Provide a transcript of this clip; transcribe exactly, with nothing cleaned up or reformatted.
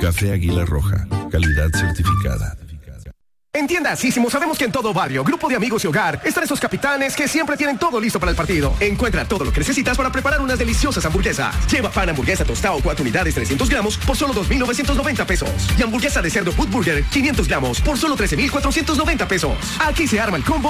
Café Águila Roja, calidad certificada. En Tienda Sísimo sabemos que en todo barrio, grupo de amigos y hogar están esos capitanes que siempre tienen todo listo para el partido. Encuentra todo lo que necesitas para preparar unas deliciosas hamburguesas. Lleva pan hamburguesa tostado cuatro unidades trescientos gramos por solo dos mil novecientos noventa pesos. Y hamburguesa de cerdo Food Burger quinientos gramos por solo trece mil cuatrocientos noventa pesos. Aquí se arma el combo